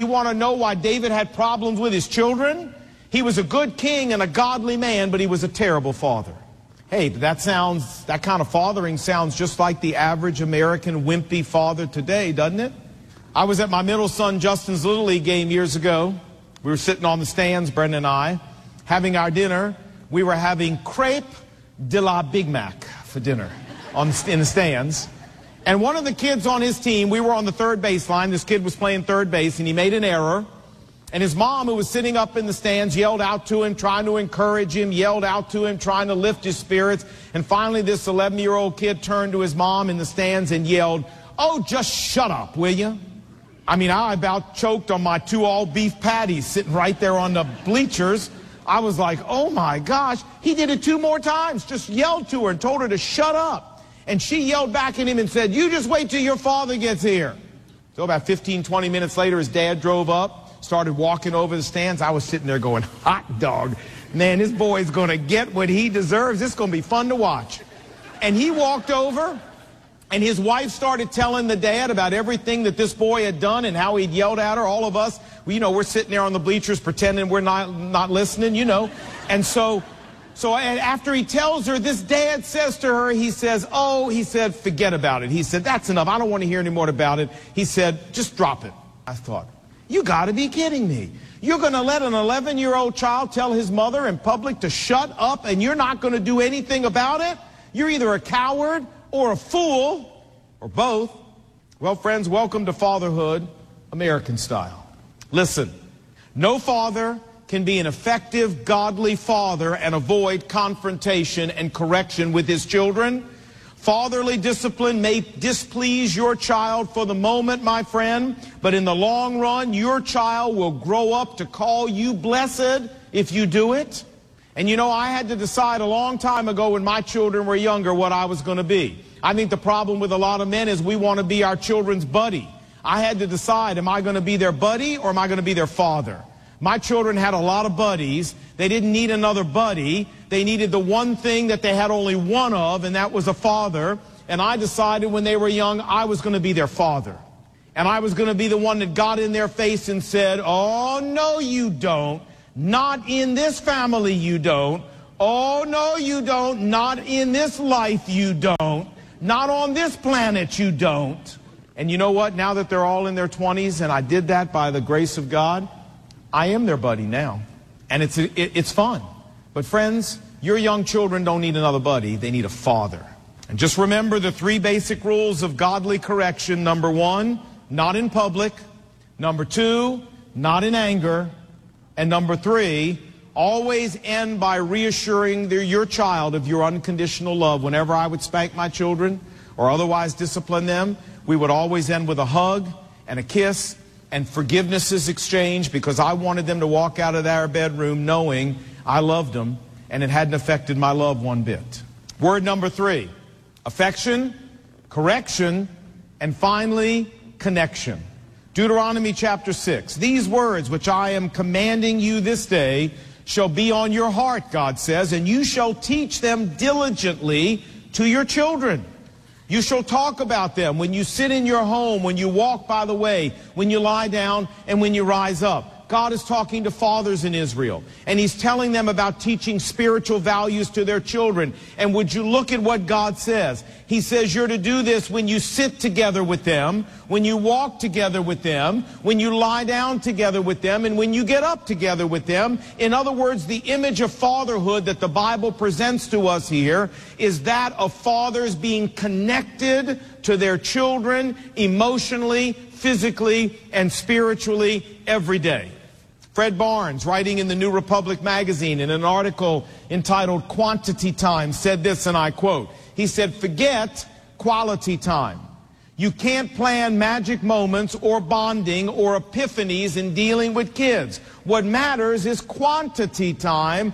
want to know why David had problems with his children? He was a good king and a godly man, but he was a terrible father. Hey, that kind of fathering sounds just like the average American wimpy father today, doesn't it? I was at my middle son Justin's Little League game years ago. We were sitting on the stands, Brenda and I, having our dinner. We were having crepe de la Big Mac for dinner in the stands. And one of the kids on his team, we were on the third baseline. This kid was playing third base, and he made an error. And his mom, who was sitting up in the stands, yelled out to him, trying to encourage him, yelled out to him, trying to lift his spirits. And finally, this 11-year-old kid turned to his mom in the stands and yelled, "Oh, just shut up, will you?" I mean, I about choked on my 2 all-beef patties sitting right there on the bleachers. I was like, oh my gosh. He did it 2 more times, just yelled to her and told her to shut up. And she yelled back at him and said, "You just wait till your father gets here." So about 15, 20 minutes later, his dad drove up, started walking over the stands. I was sitting there going, hot dog. Man, this boy's going to get what he deserves. This is going to be fun to watch. And he walked over, and his wife started telling the dad about everything that this boy had done and how he'd yelled at her. All of us, we're sitting there on the bleachers pretending we're not listening, And so after he tells her, this dad says to her, he said, "Forget about it." He said, "That's enough. I don't want to hear any more about it." He said, "Just drop it." I thought, you got to be kidding me. You're going to let an 11-year-old child tell his mother in public to shut up, and you're not going to do anything about it? You're either a coward or a fool, or both. Well, friends, welcome to fatherhood, American style. Listen, no father can be an effective, godly father and avoid confrontation and correction with his children. Fatherly discipline may displease your child for the moment, my friend, but in the long run, your child will grow up to call you blessed if you do it. And I had to decide a long time ago when my children were younger what I was going to be. I think the problem with a lot of men is we want to be our children's buddy. I had to decide, am I going to be their buddy or am I going to be their father? My children had a lot of buddies. They didn't need another buddy. They needed the one thing that they had only one of, and that was a father. And I decided when they were young, I was going to be their father. And I was going to be the one that got in their face and said, "Oh, no, you don't. Not in this family, you don't. Oh, no, you don't. Not in this life, you don't. Not on this planet, you don't." And you know what? Now that they're all in their 20s, and I did that by the grace of God, I am their buddy now. And it's fun. But friends, your young children don't need another buddy. They need a father. And just remember the 3 basic rules of godly correction. Number 1, not in public. Number 2, not in anger. And number 3, always end by reassuring your child of your unconditional love. Whenever I would spank my children or otherwise discipline them, we would always end with a hug and a kiss and forgiveness is exchanged, because I wanted them to walk out of their bedroom knowing I loved them and it hadn't affected my love one bit. Word number 3, affection, correction, and finally, connection. Deuteronomy chapter 6. "These words which I am commanding you this day shall be on your heart," God says, "and you shall teach them diligently to your children. You shall talk about them when you sit in your home, when you walk by the way, when you lie down, and when you rise up." God is talking to fathers in Israel, and He's telling them about teaching spiritual values to their children. And would you look at what God says? He says you're to do this when you sit together with them, when you walk together with them, when you lie down together with them, and when you get up together with them. In other words, the image of fatherhood that the Bible presents to us here is that of fathers being connected to their children emotionally, physically, and spiritually every day. Fred Barnes, writing in the New Republic magazine in an article entitled "Quantity Time," said this, and I quote, he said, "Forget quality time. You can't plan magic moments or bonding or epiphanies in dealing with kids. What matters is quantity time.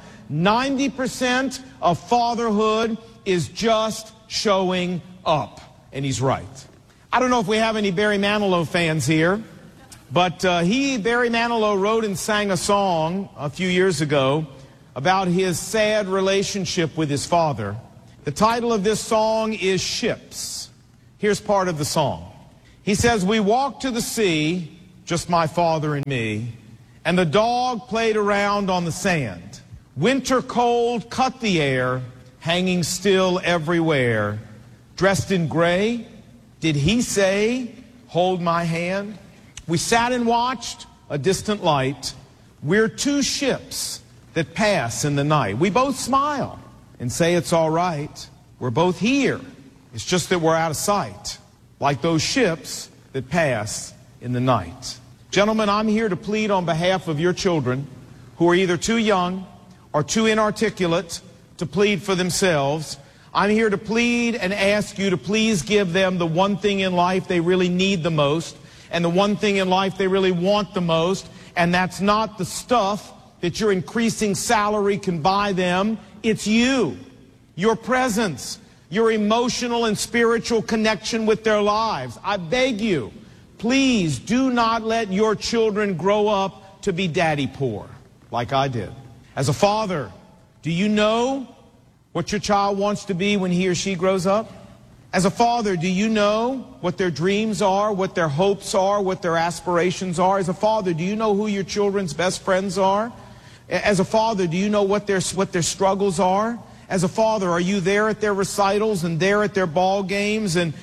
90% of fatherhood is just showing up." And he's right. I don't know if we have any Barry Manilow fans here, but Barry Manilow, wrote and sang a song a few years ago about his sad relationship with his father. The title of this song is "Ships." Here's part of the song. He says, "We walked to the sea just my father and me, and the dog played around on the sand. Winter cold cut the air, hanging still everywhere. Dressed in gray, did he say, hold my hand? We sat and watched a distant light. We're two ships that pass in the night. We both smile and say it's all right. We're both here. It's just that we're out of sight, like those ships that pass in the night. Gentlemen, I'm here to plead on behalf of your children who are either too young or too inarticulate to plead for themselves. I'm here to plead and ask you to please give them the one thing in life they really need the most, and the one thing in life they really want the most, and that's not the stuff that your increasing salary can buy them. It's you, your presence, your emotional and spiritual connection with their lives. I beg you, please do not let your children grow up to be daddy poor, like I did. As a father, do you know what your child wants to be when he or she grows up? As a father, do you know what their dreams are, what their hopes are, what their aspirations are? As a father, do you know who your children's best friends are? As a father, do you know what their struggles are? As a father, are you there at their recitals and there at their ball games? And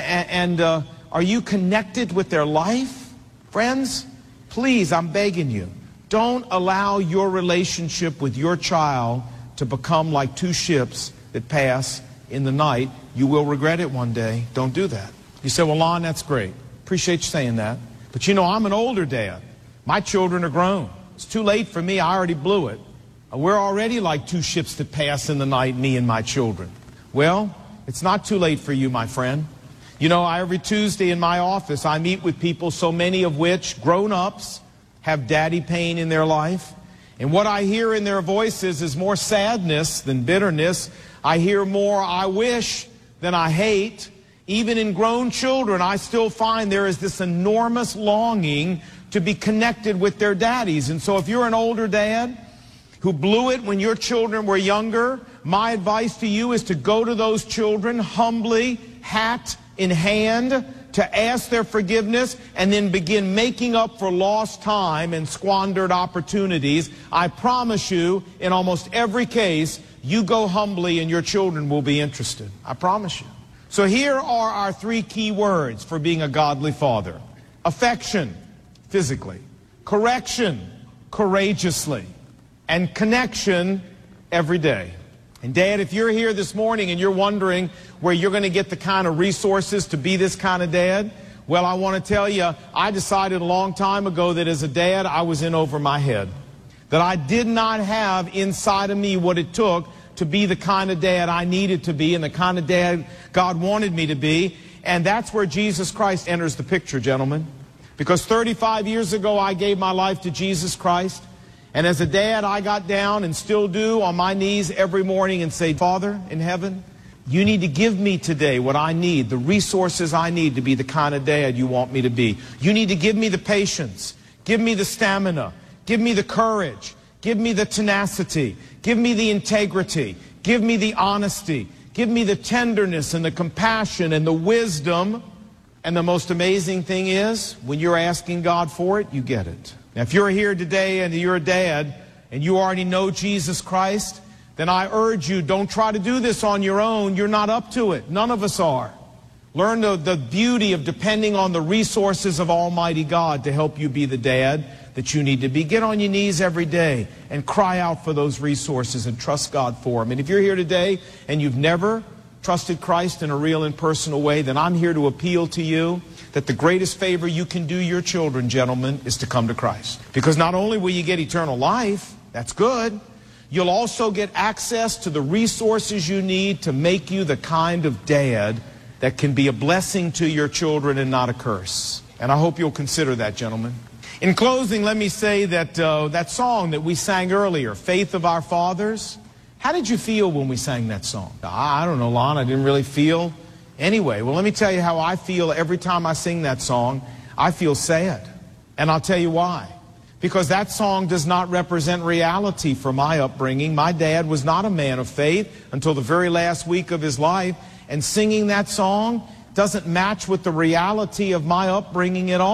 are you connected with their life? Friends, please, I'm begging you, don't allow your relationship with your child to become like two ships that pass in the night. You will regret it one day. Don't do that. You say, well, Lon, that's great. Appreciate you saying that. But you know, I'm an older dad. My children are grown. It's too late for me. I already blew it. We're already like two ships that pass in the night, me and my children. Well, it's not too late for you, my friend. You know, every Tuesday in my office, I meet with people, so many of which, grown-ups, have daddy pain in their life. And what I hear in their voices is more sadness than bitterness. I hear more I wish than I hate. Even in grown children, I still find there is this enormous longing to be connected with their daddies. And so if you're an older dad who blew it when your children were younger, my advice to you is to go to those children humbly, hat in hand, to ask their forgiveness, and then begin making up for lost time and squandered opportunities. I promise you, in almost every case, you go humbly and your children will be interested. I promise you. So here are our three key words for being a godly father. Affection, physically. Correction, courageously. And connection, every day. And Dad, if you're here this morning and you're wondering where you're going to get the kind of resources to be this kind of dad, well, I want to tell you, I decided a long time ago that as a dad, I was in over my head. That I did not have inside of me what it took to be the kind of dad I needed to be and the kind of dad God wanted me to be. And that's where Jesus Christ enters the picture, gentlemen. Because 35 years ago, I gave my life to Jesus Christ. And as a dad, I got down and still do on my knees every morning and say, Father in heaven, you need to give me today what I need, the resources I need to be the kind of dad you want me to be. You need to give me the patience, give me the stamina, give me the courage, give me the tenacity, give me the integrity, give me the honesty, give me the tenderness and the compassion and the wisdom. And the most amazing thing is, when you're asking God for it, you get it. Now, if you're here today and you're a dad and you already know Jesus Christ, then I urge you, don't try to do this on your own. You're not up to it. None of us are. Learn the beauty of depending on the resources of Almighty God to help you be the dad that you need to be. Get on your knees every day and cry out for those resources and trust God for them. And if you're here today and you've never trusted Christ in a real and personal way, then I'm here to appeal to you that the greatest favor you can do your children, gentlemen, is to come to Christ. Because not only will you get eternal life, that's good, you'll also get access to the resources you need to make you the kind of dad that can be a blessing to your children and not a curse. And I hope you'll consider that, gentlemen. In closing, let me say that that song that we sang earlier, Faith of Our Fathers, how did you feel when we sang that song? I don't know, Lon, I didn't really feel. Anyway, well, let me tell you how I feel every time I sing that song. I feel sad. And I'll tell you why. Because that song does not represent reality for my upbringing. My dad was not a man of faith until the very last week of his life. And singing that song doesn't match with the reality of my upbringing at all.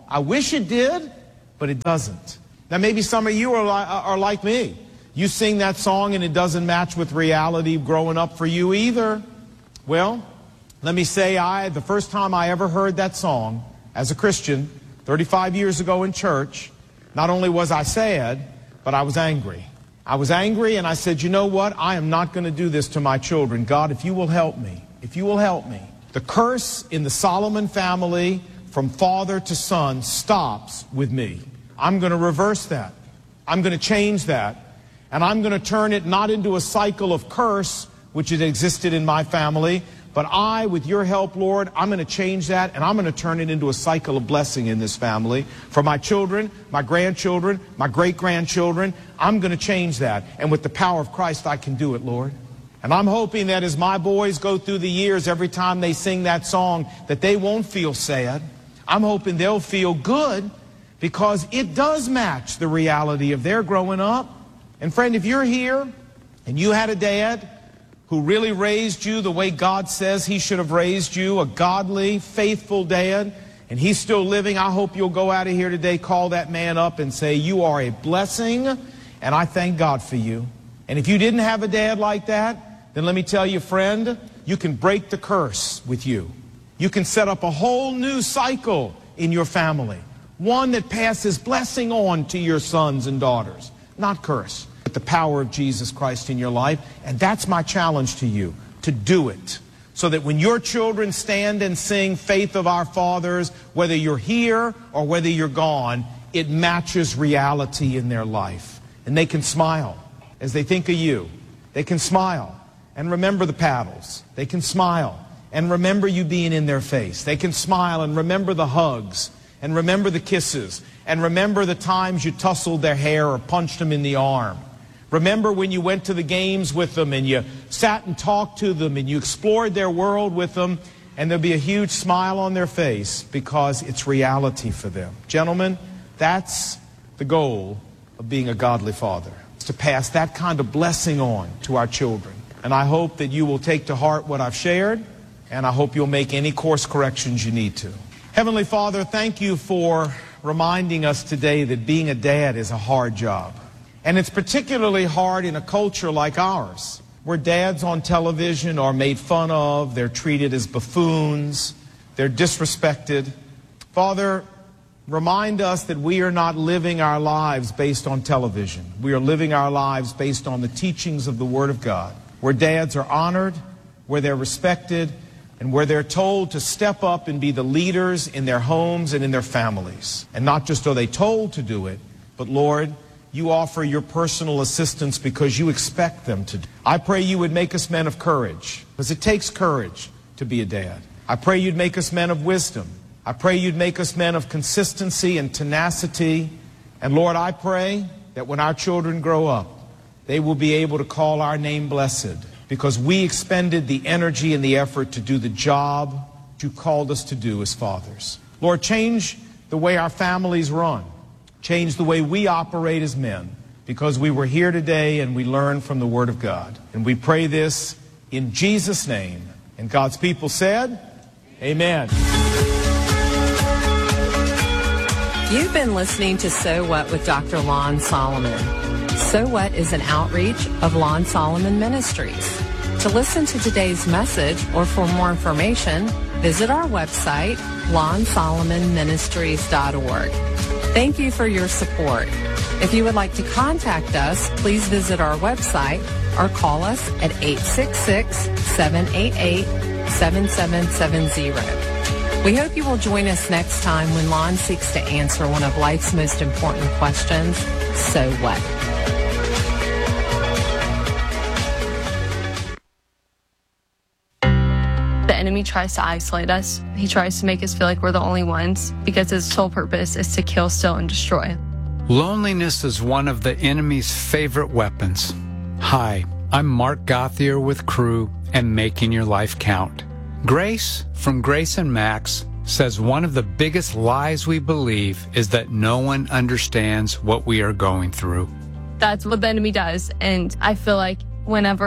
I wish it did, but it doesn't. Now, maybe some of you are like me. You sing that song and it doesn't match with reality growing up for you either. Well, let me say, the first time I ever heard that song as a Christian, 35 years ago in church, not only was I sad, but I was angry. I was angry and I said, you know what? I am not going to do this to my children. God, if you will help me, if you will help me. The curse in the Solomon family from father to son stops with me. I'm going to reverse that. I'm going to change that. And I'm going to turn it not into a cycle of curse, which had existed in my family, but I, with your help, Lord, I'm going to change that, and I'm going to turn it into a cycle of blessing in this family. For my children, my grandchildren, my great-grandchildren, I'm going to change that. And with the power of Christ, I can do it, Lord. And I'm hoping that as my boys go through the years, every time they sing that song, that they won't feel sad. I'm hoping they'll feel good, because it does match the reality of their growing up. And friend, if you're here and you had a dad who really raised you the way God says he should have raised you, a godly, faithful dad, and he's still living, I hope you'll go out of here today, call that man up and say, you are a blessing, and I thank God for you. And if you didn't have a dad like that, then let me tell you, friend, you can break the curse with you. You can set up a whole new cycle in your family, one that passes blessing on to your sons and daughters, not curse. The power of Jesus Christ in your life. And that's my challenge to you, to do it. So that when your children stand and sing Faith of Our Fathers, whether you're here or whether you're gone, it matches reality in their life. And they can smile as they think of you. They can smile and remember the paddles. They can smile and remember you being in their face. They can smile and remember the hugs and remember the kisses and remember the times you tussled their hair or punched them in the arm. Remember when you went to the games with them and you sat and talked to them and you explored their world with them, and there'll be a huge smile on their face because it's reality for them. Gentlemen, that's the goal of being a godly father, is to pass that kind of blessing on to our children. And I hope that you will take to heart what I've shared, and I hope you'll make any course corrections you need to. Heavenly Father, thank you for reminding us today that being a dad is a hard job. And it's particularly hard in a culture like ours, where dads on television are made fun of, they're treated as buffoons, they're disrespected. Father, remind us that we are not living our lives based on television. We are living our lives based on the teachings of the Word of God, where dads are honored, where they're respected, and where they're told to step up and be the leaders in their homes and in their families. And not just are they told to do it, but Lord, you offer your personal assistance because you expect them to. I pray you would make us men of courage, because it takes courage to be a dad. I pray you'd make us men of wisdom. I pray you'd make us men of consistency and tenacity. And Lord, I pray that when our children grow up, they will be able to call our name blessed, because we expended the energy and the effort to do the job you called us to do as fathers. Lord, change the way our families run. Change the way we operate as men, because we were here today and we learned from the Word of God. And we pray this in Jesus' name. And God's people said, amen. You've been listening to So What with Dr. Lon Solomon. So What is an outreach of Lon Solomon Ministries. To listen to today's message or for more information, visit our website, lonsolomonministries.org. Thank you for your support. If you would like to contact us, please visit our website or call us at 866-788-7770. We hope you will join us next time when Lon seeks to answer one of life's most important questions, so what? The enemy tries to isolate us. He tries to make us feel like we're the only ones, because his sole purpose is to kill, steal, and destroy. Loneliness is one of the enemy's favorite weapons. Hi, I'm Mark Gauthier with Crew and Making Your Life Count. Grace, from Grace and Max, says one of the biggest lies we believe is that no one understands what we are going through. That's what the enemy does, and I feel like whenever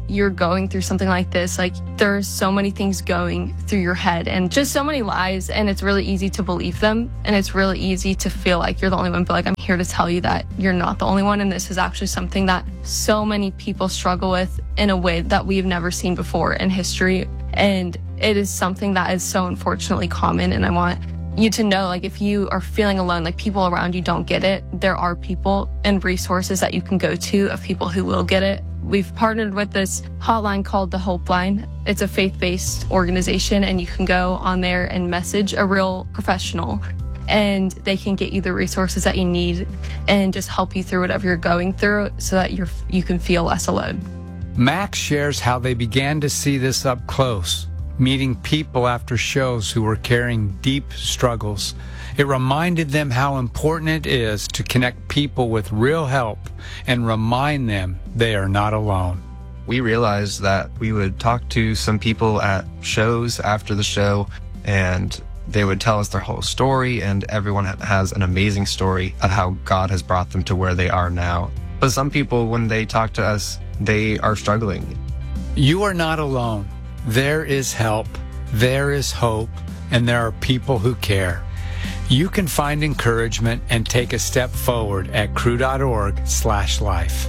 you're going through something like this, like there's so many things going through your head and just so many lies, and it's really easy to believe them, and it's really easy to feel like you're the only one. But like, I'm here to tell you that you're not the only one, and this is actually something that so many people struggle with in a way that we've never seen before in history. And it is something that is so unfortunately common. And I want you to know, like, if you are feeling alone, like people around you don't get it, there are people and resources that you can go to of people who will get it. We've partnered with this hotline called the Hope Line. It's a faith-based organization, and you can go on there and message a real professional, and they can get you the resources that you need and just help you through whatever you're going through so that you can feel less alone. Max shares how they began to see this up close, meeting people after shows who were carrying deep struggles. It reminded them how important it is to connect people with real help and remind them they are not alone. We realized that we would talk to some people at shows after the show, and they would tell us their whole story, and everyone has an amazing story of how God has brought them to where they are now. But some people, when they talk to us, they are struggling. You are not alone. There is help, there is hope, and there are people who care. You can find encouragement and take a step forward at cru.org/life.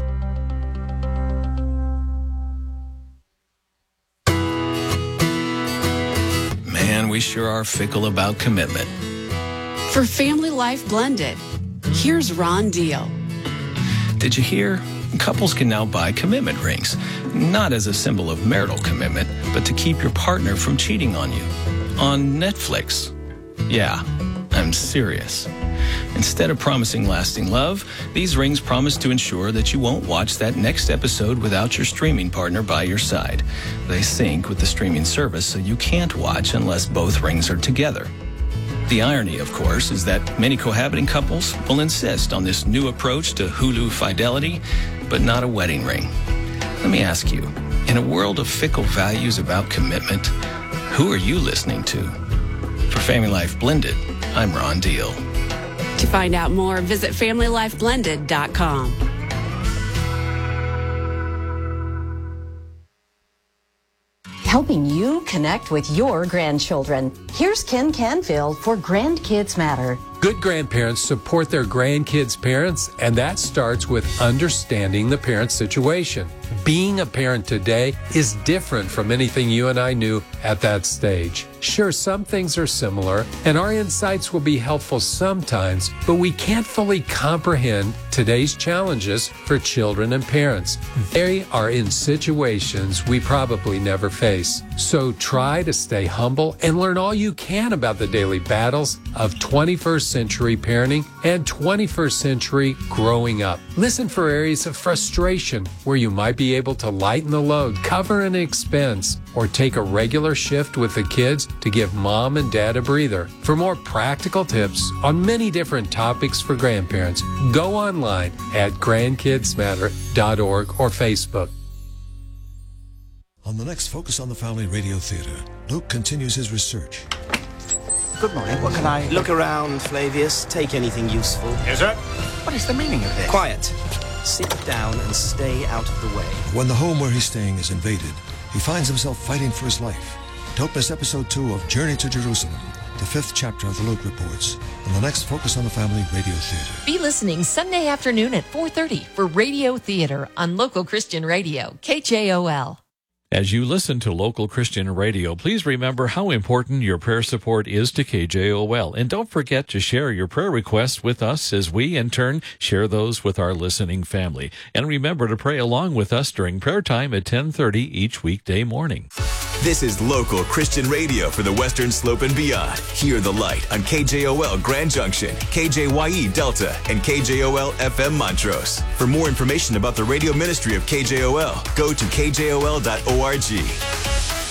Man, we sure are fickle about commitment. For Family Life Blended, here's Ron Deal. Did you hear? Couples can now buy commitment rings, not as a symbol of marital commitment, but to keep your partner from cheating on you. On Netflix. Yeah, I'm serious. Instead of promising lasting love, these rings promise to ensure that you won't watch that next episode without your streaming partner by your side. They sync with the streaming service, so you can't watch unless both rings are together. The irony, of course, is that many cohabiting couples will insist on this new approach to Hulu fidelity, but not a wedding ring. Let me ask you, in a world of fickle values about commitment, who are you listening to? For Family Life Blended, I'm Ron Deal. To find out more, visit FamilyLifeBlended.com. Helping you connect with your grandchildren. Here's Ken Canfield for Grandkids Matter. Good grandparents support their grandkids' parents, and that starts with understanding the parent's situation. Being a parent today is different from anything you and I knew at that stage. Sure, some things are similar, and our insights will be helpful sometimes, but we can't fully comprehend today's challenges for children and parents. They are in situations we probably never face. So try to stay humble and learn all you can about the daily battles of 21st century parenting and 21st century growing up. Listen for areas of frustration where you might be able to lighten the load, cover an expense, or take a regular shift with the kids to give mom and dad a breather. For more practical tips on many different topics for grandparents, go online at grandkidsmatter.org or Facebook. On the next Focus on the Family Radio Theater, Luke continues his research. Good morning. What can I... Look around, Flavius. Take anything useful. Yes, sir. What is the meaning of this? Quiet. Sit down and stay out of the way. When the home where he's staying is invaded, he finds himself fighting for his life. Don't miss episode 2 of Journey to Jerusalem, the 5th chapter of the Luke Reports, on the next Focus on the Family Radio Theater. Be listening Sunday afternoon at 4:30 for Radio Theater on Local Christian Radio, KJOL. As you listen to Local Christian Radio, please remember how important your prayer support is to KJOL. And don't forget to share your prayer requests with us as we, in turn, share those with our listening family. And remember to pray along with us during prayer time at 10:30 each weekday morning. This is Local Christian Radio for the Western Slope and beyond. Hear the light on KJOL Grand Junction, KJYE Delta, and KJOL FM Montrose. For more information about the radio ministry of KJOL, go to kjol.org.